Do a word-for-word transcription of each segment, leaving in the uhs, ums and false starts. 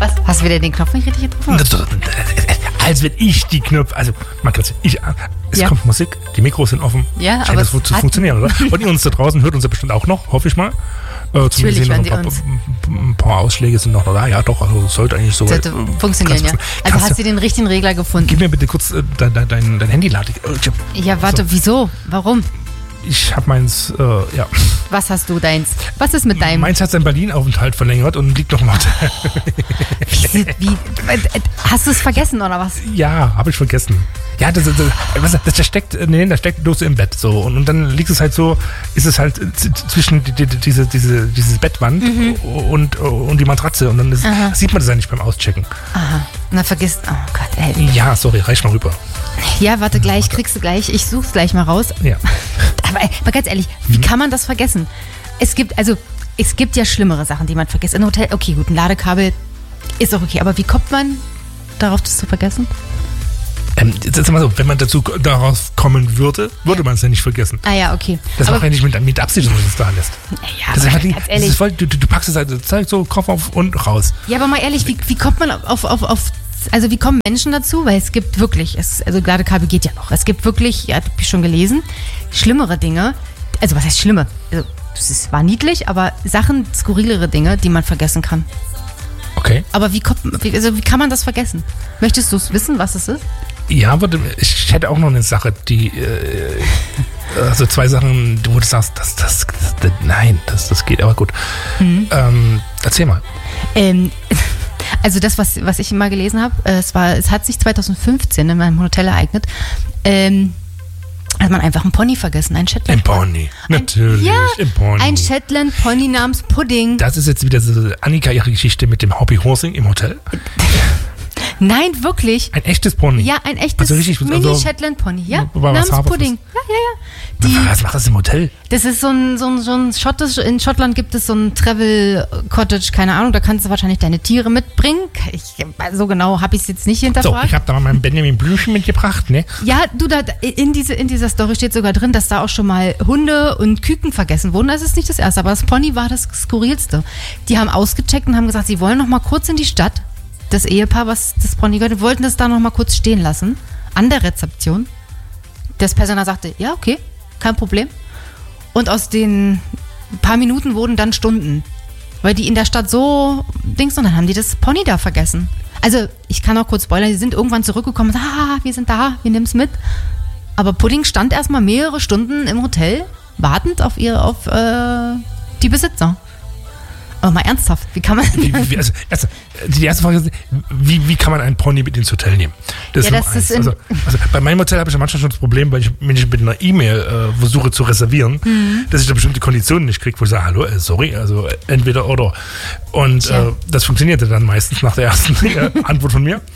Was? Hast du wieder den Knopf nicht richtig getroffen? Als wenn ich die Knöpfe, also mal kurz, ich, es Ja. kommt Musik, die Mikros sind offen, Ja, scheint aber das es wohl zu hat- funktionieren, oder? Und ihr uns da draußen hört uns ja bestimmt auch noch, hoffe ich mal. Äh, zumindest Natürlich sehen wir hören noch ein, Sie paar, ein paar Ausschläge sind noch da, ja doch, also sollte eigentlich so. Sollte äh, funktionieren, ja. ganz- Also kannst hast du den richtigen Regler gefunden? Gib mir bitte kurz äh, dein, dein, dein, dein Handy lade. Ja, warte, So. wieso? Warum? Ich habe meins, äh, ja. Was hast du deins? Was ist mit deinem? Meins hat seinen Berlin-Aufenthalt verlängert und liegt noch im Hotel. Wie, wie, hast du es vergessen oder was? Ja, habe ich vergessen. Ja, das, das, das, das, das steckt, nee, das steckt bloß im Bett so und, und dann liegt es halt so, ist es halt z- zwischen die, die, diese, diese, diese Bettwand Mhm. und, und die Matratze und dann ist, sieht man das ja nicht beim Auschecken. Aha. Na, vergisst. Oh Gott, ey. Ja, sorry, reich mal rüber. Ja, warte, gleich kriegst du gleich. Ich such's gleich mal raus. Ja. Aber ey, mal ganz ehrlich, wie kann man das vergessen? Es gibt, also, es gibt ja schlimmere Sachen, die man vergisst. Ein Hotel, okay, gut, ein Ladekabel ist auch okay. Aber wie kommt man darauf, das zu vergessen? Ähm, sag mal so, wenn man dazu darauf kommen würde, würde man es ja nicht vergessen. Ah ja, okay. Das aber, macht ja nicht mit, mit Absicht, dass man es da lässt. ja, Das ist aber einfach die, ganz das ehrlich. ist voll, du, du du packst es halt, zeig so, Kopf auf und raus. Ja, aber mal ehrlich, wie, wie kommt man auf, auf, auf, also wie kommen Menschen dazu? Weil es gibt wirklich, es, also Ladekabel geht ja noch, es gibt wirklich, ja, hab ich schon gelesen, schlimmere Dinge, also was heißt schlimme? Also, das ist, war niedlich, aber Sachen, skurrilere Dinge, die man vergessen kann. Okay. Aber wie, kommt, wie, also wie kann man das vergessen? Möchtest du es wissen, was es ist? Ja, warte, ich hätte auch noch eine Sache, die, äh, also zwei Sachen, wo du sagst, das, das, das nein, das, das geht, aber gut. Mhm. Ähm, erzähl mal. Ähm, also das, was, was ich mal gelesen habe, äh, es, war, es hat sich zwanzig fünfzehn in meinem Hotel ereignet, ähm, hat man einfach einen Pony vergessen, einen Shetland. Im Pony, natürlich, Ja, im Pony. ein Shetland Pony namens Pudding. Das ist jetzt wieder so Annika, ihre Geschichte mit dem Hobbyhorsing im Hotel. Nein, wirklich. Ein echtes Pony. Ja, ein echtes Also richtig, also- Mini-Shetland-Pony. Ja, Aber was namens Farbe Pudding. Ja, ja, ja. Die, Was macht das im Hotel? das ist so ein, so ein, so ein schottisch, in Schottland gibt es so ein Travel-Cottage, keine Ahnung, da kannst du wahrscheinlich deine Tiere mitbringen. Ich, so genau habe ich es jetzt nicht So, hinterfragt. ich habe da mal meinen Benjamin Blümchen mitgebracht, ne? Ja, du, da, in, diese, in dieser Story steht sogar drin, dass da auch schon mal Hunde und Küken vergessen wurden. Das ist nicht das erste, aber das Pony war das Skurrilste. Die haben ausgecheckt und haben gesagt, sie wollen noch mal kurz in die Stadt. Das Ehepaar, was das Pony gehört, wollten das da noch mal kurz stehen lassen. An der Rezeption. Das Personal sagte, ja, okay, kein Problem. Und aus den paar Minuten wurden dann Stunden. Weil die in der Stadt so Dings, und dann haben die das Pony da vergessen. Also, ich kann auch kurz spoilern, die sind irgendwann zurückgekommen und sagen, ah, wir sind da, wir nehmen es mit. Aber Pudding stand erstmal mehrere Stunden im Hotel, wartend auf ihr, auf äh, die Besitzer. Aber mal ernsthaft, wie kann man... Wie, wie, also, erst, die erste Frage ist, wie, wie kann man einen Pony mit ins Hotel nehmen? Das Ja, ist das Nummer ist eins. in- also, also bei meinem Hotel habe ich ja manchmal schon das Problem, weil ich, wenn ich mit einer E-Mail äh, versuche zu reservieren, Mhm. dass ich da bestimmte Konditionen nicht kriege, wo ich sage, hallo, äh, sorry, also äh, entweder oder. Und Tja. äh, das funktionierte dann meistens nach der ersten äh, Antwort von mir.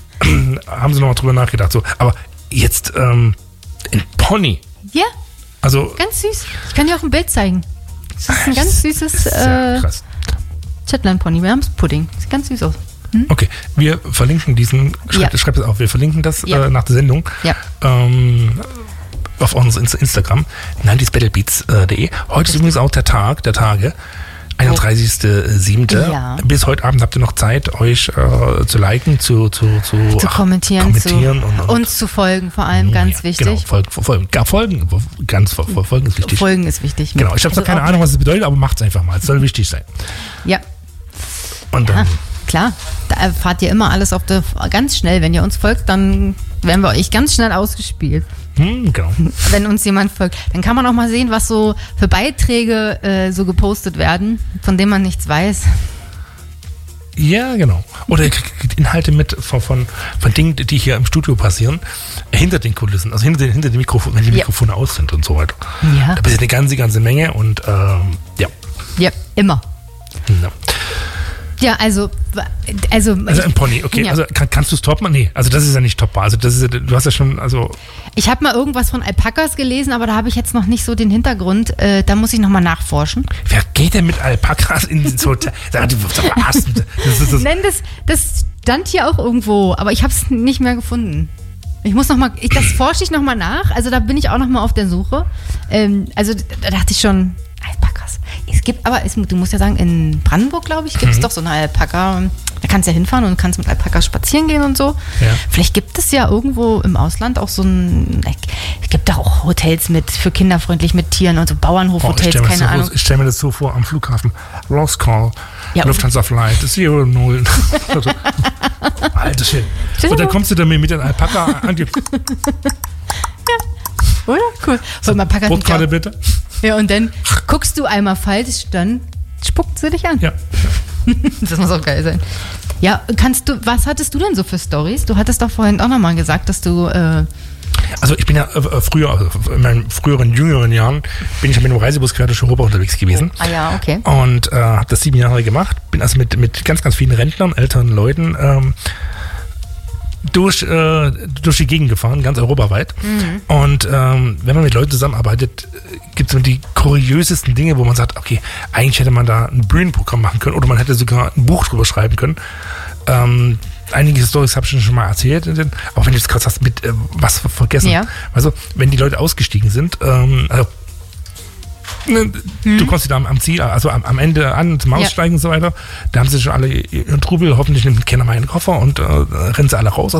Haben sie nochmal drüber nachgedacht. So. Aber jetzt ähm, ein Pony, Ja, also ganz süß. Ich kann dir auch ein Bild zeigen. Das ist ein ganz süßes ist ja äh, krass. Shetland-Pony. Wir haben es Pudding. Sieht ganz süß aus. Okay, wir verlinken diesen, schreib, Ja. schreib das auf, wir verlinken das Ja. äh, nach der Sendung Ja. ähm, auf unserem Inst- Instagram, nineties battlebeats punkt de. Heute ist übrigens auch der Tag, der Tage, einunddreißigster siebter Ja. Bis heute Abend habt ihr noch Zeit, euch äh, zu liken, zu, zu, zu, Zu ach, kommentieren, kommentieren zu, und, und uns zu folgen, vor allem, ganz ja, wichtig. Genau, folgen, folgen, gar folgen, ganz folgen, folgen ist wichtig. Folgen ist wichtig. Genau, ich habe zwar Also keine auch- Ahnung, was es bedeutet, aber macht's einfach mal, es soll wichtig sein. Ja, Und dann, ah, klar. Da erfahrt ihr immer alles auf der, ganz schnell. Wenn ihr uns folgt, dann werden wir euch ganz schnell ausgespielt. hm, genau. Wenn uns jemand folgt. Dann kann man auch mal sehen, was so für Beiträge äh, so gepostet werden, von denen man nichts weiß. Ja, genau. Oder ihr kriegt Inhalte mit von, von, von Dingen, die hier im Studio passieren, hinter den Kulissen, also hinter den, hinter den Mikrofonen, wenn die Ja. Mikrofone aus sind und so weiter. Ja. Da passiert eine ganze, ganze Menge und ähm, ja. Ja, immer. ja. Ja, also, also, Also ein Pony, okay. Ja. Also kann, kannst du es toppen? Nee, also das ist ja nicht toppbar. Also das ist ja, du hast ja schon, also ich habe mal irgendwas von Alpakas gelesen, aber da habe ich jetzt noch nicht so den Hintergrund. Äh, da muss ich nochmal nachforschen. wer geht denn mit Alpakas ins Hotel? Sag, du verarschst mich. Das ist das. Nein, das, das stand hier auch irgendwo, aber ich habe es nicht mehr gefunden. Ich muss noch mal, ich, das forsche ich nochmal nach. Also da bin ich auch nochmal auf der Suche. Ähm, also da dachte ich schon, Alpakas. Es gibt aber, es, du musst ja sagen, in Brandenburg, glaube ich, gibt es mhm. doch so eine Alpaka. Da kannst du ja hinfahren und kannst mit Alpakas spazieren gehen und so. Ja. Vielleicht gibt es ja irgendwo im Ausland auch so ein, es gibt da auch Hotels mit für kinderfreundlich mit Tieren und so Bauernhofhotels, oh, keine so Ahnung. Vor, ich stelle mir das so vor am Flughafen. Lost Call, ja, Lufthansa Flight, Zero Null. Alter Shit. Und dann kommst du damit mit den Alpaka an die. Oder? Cool. So, Brotkarte bitte. Ja, und dann guckst du einmal falsch, dann spuckt sie dich an. Ja. Das muss auch geil sein. Ja, kannst du, was hattest du denn so für Storys? Du hattest doch vorhin auch nochmal gesagt, dass du... Äh also ich bin ja äh, früher, in meinen früheren, jüngeren Jahren, bin ich ja mit einem Reisebus quer durch Europa unterwegs gewesen. Ah ja, okay. Und äh, habe das sieben Jahre gemacht. Bin also mit, mit ganz, ganz vielen Rentnern, älteren Leuten ähm, durch, äh, durch die Gegend gefahren, ganz europaweit. Mhm. Und ähm, wenn man mit Leuten zusammenarbeitet, gibt es so die kuriösesten Dinge, wo man sagt, okay, eigentlich hätte man da ein Bühnenprogramm machen können oder man hätte sogar ein Buch drüber schreiben können. Ähm, einige Storys habe ich schon mal erzählt, auch wenn du jetzt kurz hast mit äh, was vergessen. Ja. Also, wenn die Leute ausgestiegen sind, ähm, also, ne, hm. du kommst wieder am, am Ziel, also am, am Ende an, zum Aussteigen ja. und so weiter, da haben sie schon alle ihren Trubel, hoffentlich nimmt keiner meinen Koffer und äh, rennen sie alle raus